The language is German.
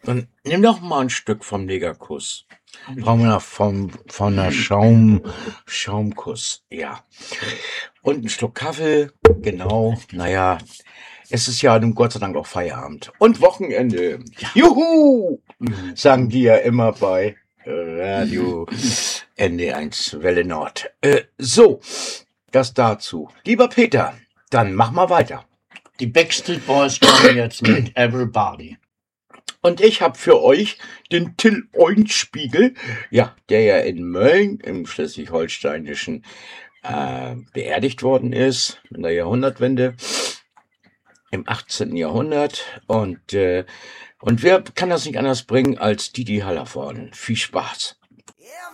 Dann nimm doch mal ein Stück vom Negerkuss. Brauchen wir noch von der Schaumkuss. Ja. Und ein Schluck Kaffee. Genau. Naja, es ist ja nun Gott sei Dank auch Feierabend. Und Wochenende. Juhu! Sagen die ja immer bei Radio ND1 Welle Nord. So, das dazu. Lieber Peter, dann mach mal weiter. Die Backstreet Boys kommen jetzt mit Everybody. Und ich habe für euch den Till Eulenspiegel, ja, der ja in Mölln im Schleswig-Holsteinischen beerdigt worden ist in der Jahrhundertwende im 18. Jahrhundert. Und wer kann das nicht anders bringen als Didi Hallervorden? Viel Spaß.